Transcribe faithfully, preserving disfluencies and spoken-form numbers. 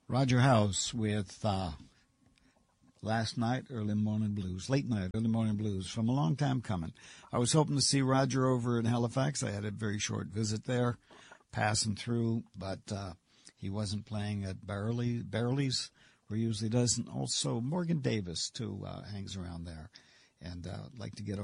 Roger House with uh, Last Night, Early Morning Blues, Late Night, Early Morning Blues, from a long time coming. I was hoping to see Roger over in Halifax. I had a very short visit there, passing through, but uh, he wasn't playing at Barley, Barley's, where he usually does, and also Morgan Davis, too, uh, hangs around there. And uh, I'd like to get